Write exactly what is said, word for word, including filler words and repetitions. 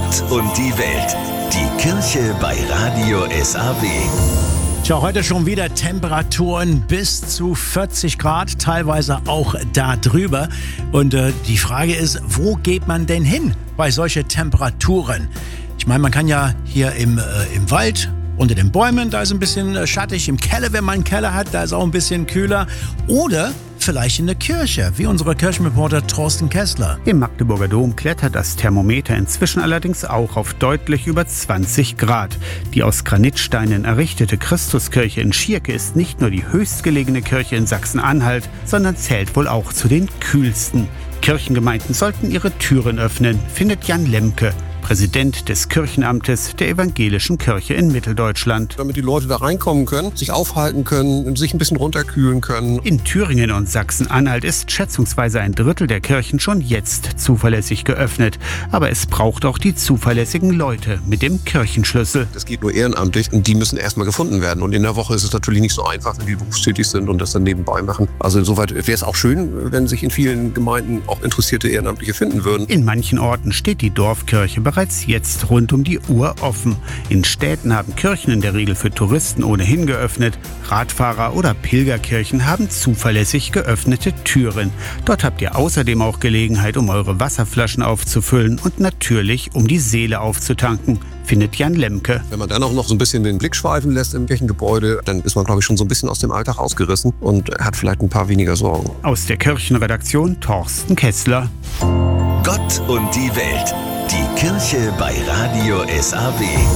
Gott und die Welt. Die Kirche bei Radio S A W. Tja, heute schon wieder Temperaturen bis zu vierzig Grad, teilweise auch da drüber. Und äh, die Frage ist, wo geht man denn hin bei solchen Temperaturen? Ich meine, man kann ja hier im, äh, im Wald, unter den Bäumen, da ist ein bisschen äh, schattig. Im Keller, wenn man einen Keller hat, da ist auch ein bisschen kühler. Oder vielleicht in der Kirche, wie unser Kirchenreporter Thorsten Kessler. Im Magdeburger Dom klettert das Thermometer inzwischen allerdings auch auf deutlich über zwanzig Grad. Die aus Granitsteinen errichtete Christuskirche in Schierke ist nicht nur die höchstgelegene Kirche in Sachsen-Anhalt, sondern zählt wohl auch zu den kühlsten. Kirchengemeinden sollten ihre Türen öffnen, findet Jan Lemke, Präsident des Kirchenamtes der Evangelischen Kirche in Mitteldeutschland. Damit die Leute da reinkommen können, sich aufhalten können, sich ein bisschen runterkühlen können. In Thüringen und Sachsen-Anhalt ist schätzungsweise ein Drittel der Kirchen schon jetzt zuverlässig geöffnet. Aber es braucht auch die zuverlässigen Leute mit dem Kirchenschlüssel. Das geht nur ehrenamtlich und die müssen erstmal gefunden werden. Und in der Woche ist es natürlich nicht so einfach, wenn die berufstätig sind und das dann nebenbei machen. Also insoweit wäre es auch schön, wenn sich in vielen Gemeinden auch interessierte Ehrenamtliche finden würden. In manchen Orten steht die Dorfkirche bereits jetzt rund um die Uhr offen. In Städten haben Kirchen in der Regel für Touristen ohnehin geöffnet. Radfahrer oder Pilgerkirchen haben zuverlässig geöffnete Türen. Dort habt ihr außerdem auch Gelegenheit, um eure Wasserflaschen aufzufüllen und natürlich, um die Seele aufzutanken, findet Jan Lemke. Wenn man dann auch noch so ein bisschen den Blick schweifen lässt im Kirchengebäude, dann ist man, glaube ich, schon so ein bisschen aus dem Alltag rausgerissen und hat vielleicht ein paar weniger Sorgen. Aus der Kirchenredaktion Thorsten Kessler. Gott und die Welt. Die Kirche bei Radio S A W.